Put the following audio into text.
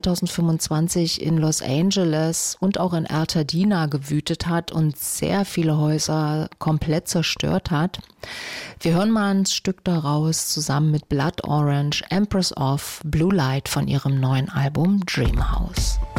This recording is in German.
2025 in Los Angeles und auch in Altadena gewütet hat und sehr viele Häuser komplett zerstört hat. Wir hören mal ein Stück daraus zusammen mit Blood Orange, Empress of Blue Light von ihrem neuen Album Dream House.